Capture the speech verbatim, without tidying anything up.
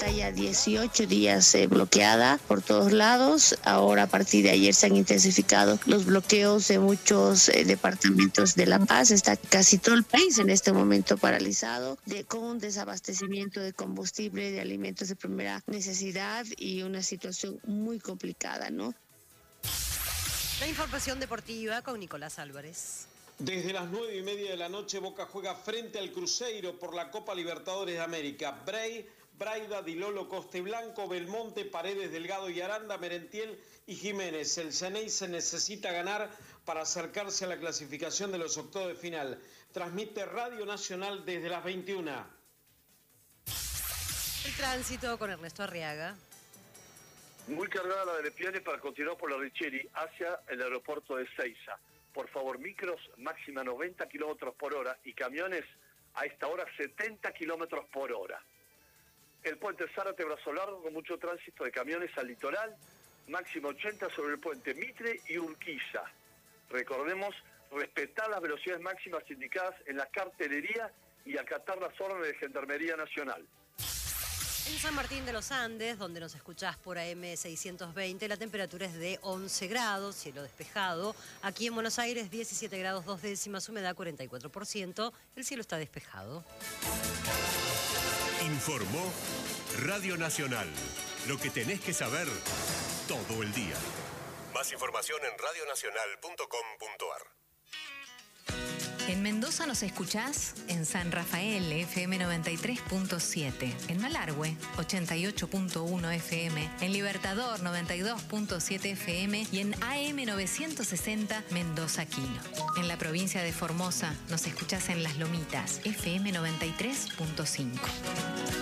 está ya dieciocho días eh, bloqueada por todos lados. Ahora a partir de ayer se han intensificado los bloqueos de muchos eh, departamentos de La Paz. Está casi todo el país en este momento paralizado, de, con un desabastecimiento de combustible, de alimentos de primera necesidad y una situación muy complicada, ¿no? La información deportiva con Nicolás Álvarez. Desde las nueve y media de la noche, Boca juega frente al Cruzeiro por la Copa Libertadores de América. Bray, Braida, Dilolo, Costeblanco, Belmonte, Paredes, Delgado y Aranda, Merentiel y Jiménez. El Ceneice necesita ganar para acercarse a la clasificación de los octavos de final. Transmite Radio Nacional desde las veintiuna. El tránsito con Ernesto Arriaga. Muy cargada la de Lepiane para continuar por la Richeri hacia el aeropuerto de Seiza. Por favor, micros máxima noventa kilómetros por hora y camiones a esta hora setenta kilómetros por hora. El puente Zárate Brazo Largo con mucho tránsito de camiones al litoral, máximo ochenta sobre el puente Mitre y Urquiza. Recordemos, respetar las velocidades máximas indicadas en la cartelería y acatar las órdenes de Gendarmería Nacional. En San Martín de los Andes, donde nos escuchás por A M seiscientos veinte, la temperatura es de once grados, cielo despejado. Aquí en Buenos Aires, diecisiete grados dos décimas, humedad cuarenta y cuatro por ciento. El cielo está despejado. Informó Radio Nacional. Lo que tenés que saber todo el día. Más información en radio nacional punto com punto a r. En Mendoza nos escuchás en San Rafael, F M noventa y tres punto siete. En Malargüe, ochenta y ocho punto uno F M. En Libertador, noventa y dos punto siete F M. Y en A M novecientos sesenta, Mendoza Quino. En la provincia de Formosa nos escuchás en Las Lomitas, F M noventa y tres punto cinco.